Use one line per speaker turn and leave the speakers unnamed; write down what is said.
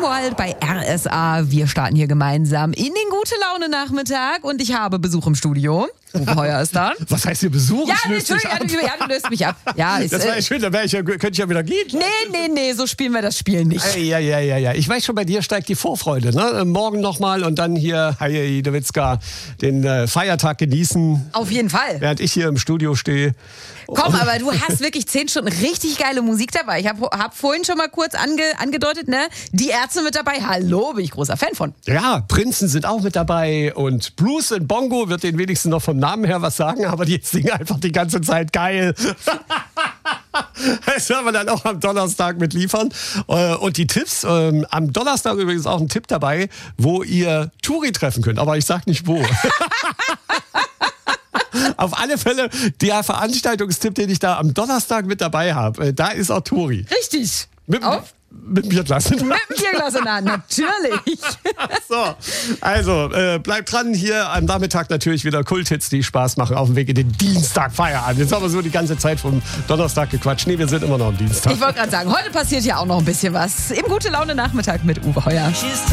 Gold bei RSA. Wir starten hier gemeinsam in den Gute-Laune-Nachmittag und ich habe Besuch im Studio. Uwe Heuer ist da.
Was heißt hier Besuch?
Ja, Entschuldigung, du löst mich ab. Ja,
das wäre schön, dann könnte ich ja wieder gehen.
Nee, so spielen wir das Spiel nicht.
Ja. Ich weiß schon, bei dir steigt die Vorfreude. Ne? Morgen nochmal und dann hier, Haie Dawitzka, den Feiertag genießen.
Auf jeden Fall.
Während ich hier im Studio stehe.
Komm, aber du hast wirklich 10 Stunden richtig geile Musik dabei. Ich hab vorhin schon mal kurz angedeutet, ne? Die Ärzte mit dabei. Hallo, bin ich großer Fan von.
Ja, Prinzen sind auch mit dabei und Blues and Bongo wird den wenigsten noch vom Namen her was sagen, aber die singen einfach die ganze Zeit geil. Das werden wir dann auch am Donnerstag mitliefern. Und die Tipps, am Donnerstag übrigens auch ein Tipp dabei, wo ihr Turi treffen könnt, aber ich sag nicht wo. Auf alle Fälle, der Veranstaltungstipp, den ich da am Donnerstag mit dabei habe, da ist auch Turi.
Richtig.
Mit dem Bierglas.
Mit dem Bierglas in der Hand, natürlich.
So, also bleibt dran. Hier am Nachmittag natürlich wieder Kulthits, die Spaß machen auf dem Weg in den Dienstag Feierabend. Jetzt haben wir so die ganze Zeit vom Donnerstag gequatscht. Nee, wir sind immer noch am Dienstag.
Ich wollte gerade sagen, heute passiert ja auch noch ein bisschen was. Im Gute-Laune-Nachmittag mit Uwe Heuer.